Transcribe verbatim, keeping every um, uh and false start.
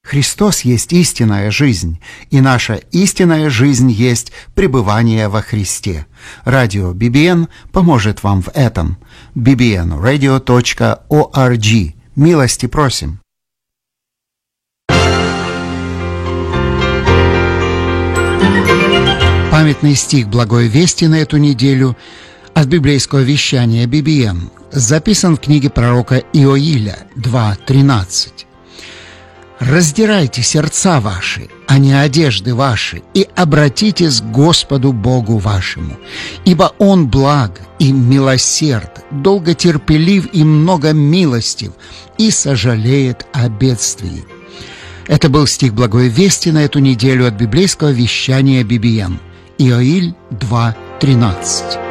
Христос есть истинная жизнь, и наша истинная жизнь есть пребывание во Христе. Радио би би эн поможет вам в этом. би би эн радио точка орг. Милости просим. Памятный стих Благой Вести на эту неделю от библейского вещания би би эн записан в книге пророка Иоиля два тринадцать. «Раздирайте сердца ваши, а не одежды ваши, и обратитесь к Господу Богу вашему, ибо Он благ и милосерд, долготерпелив и много милостив, и сожалеет о бедствии». Это был стих Благой Вести на эту неделю от библейского вещания би би эн. Иоиль два тринадцать.